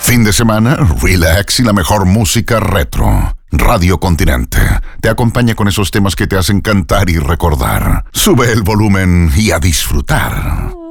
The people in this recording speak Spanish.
Fin de semana, relax y la mejor música retro. Radio Continente te acompaña con esos temas que te hacen cantar y recordar. Sube el volumen y a disfrutar.